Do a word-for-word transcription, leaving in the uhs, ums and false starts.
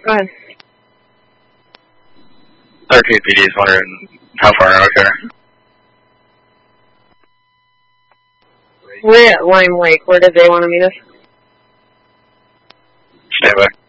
Go ahead. thirteenth P D is wondering how far out here. We're at Lime Lake. Where did they want to meet us? Stay by.